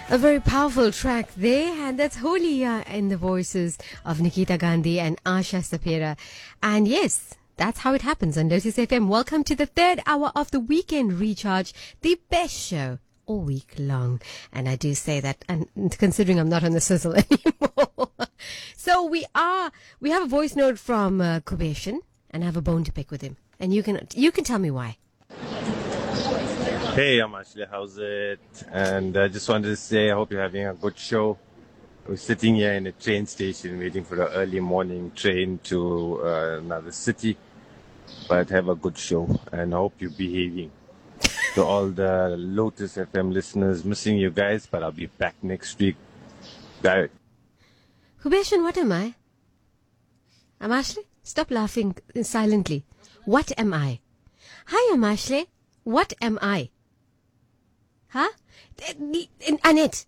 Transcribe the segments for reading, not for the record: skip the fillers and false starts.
A very powerful track there, and that's Holia in the voices of Nikita Gandhi and Asha Sapira. And yes, that's how it happens on Lotus FM. Welcome to the third hour of the Weekend Recharge, the best show all week long. And I do say that, and considering I'm not on the sizzle anymore. So we have a voice note from Kubeshan, and I have a bone to pick with him. And you can tell me why. Hey, I'm Ashley. How's it? And I just wanted to say, I hope you're having a good show. We're sitting here in a train station waiting for the early morning train to another city. But have a good show, and I hope you're behaving. To all the Lotus FM listeners, missing you guys, but I'll be back next week. Bye. Kubeshan, what am I? I'm Ashley. Stop laughing silently. What am I? Hi, I'm Ashley. What am I? Huh? Annette.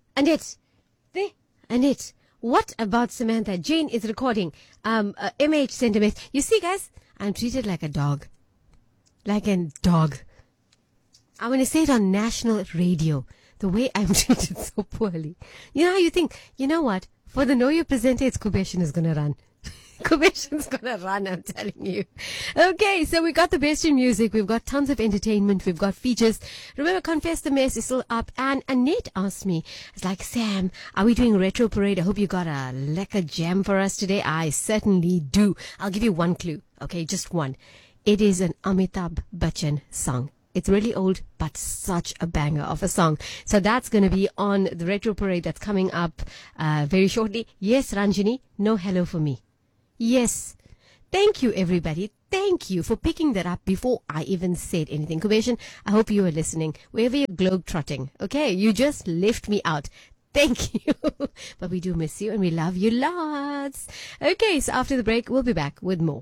Annette. What about Samantha? Jane is recording. MH sent a message. You see, guys, I'm treated like a dog. Like a dog. I'm going to say it on national radio. The way I'm treated so poorly. You know how you think, you know what? For the Know Your Presenter, it's Kubeshan is going to run. Kubeshan's gonna run, I'm telling you. Okay, so we got the best in music. We've got tons of entertainment. We've got features. Remember, Confess the Mess is still up. And Annette asked me, it's like, Sam, are we doing Retro Parade? I hope you got a lekker jam for us today. I certainly do. I'll give you one clue. Okay, just one. It is an Amitabh Bachchan song. It's really old, but such a banger of a song. So that's going to be on the Retro Parade that's coming up very shortly. Yes, Ranjini, no hello for me. Yes. Thank you, everybody. Thank you for picking that up before I even said anything. Kubeshan, I hope you were listening. Wherever you're globe-trotting, okay? You just left me out. Thank you. But we do miss you and we love you lots. Okay, so after the break, we'll be back with more.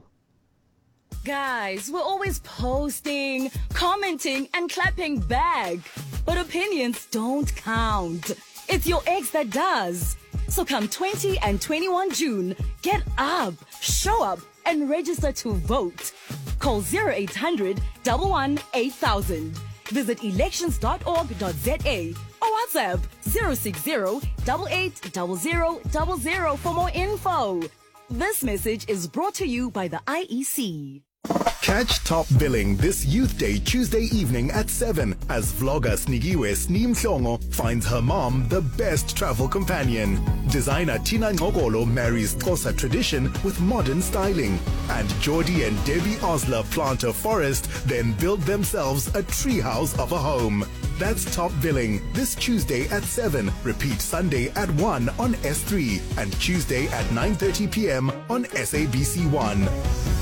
Guys, we're always posting, commenting, and clapping back. But opinions don't count. It's your ex that does. So come 20 and 21 June, get up, show up, and register to vote. Call 0800 11 8000. Visit elections.org.za or WhatsApp 060 8800 00 for more info. This message is brought to you by the IEC. Catch Top Billing this Youth Day Tuesday evening at 7 as vlogger Snigiwe Sneem Mhlongo finds her mom the best travel companion. Designer Tina Ngogolo marries Xhosa tradition with modern styling. And Geordie and Debbie Osler plant a forest, then build themselves a treehouse of a home. That's Top Billing this Tuesday at 7. Repeat Sunday at 1 on S3 and Tuesday at 9:30 p.m. on SABC1.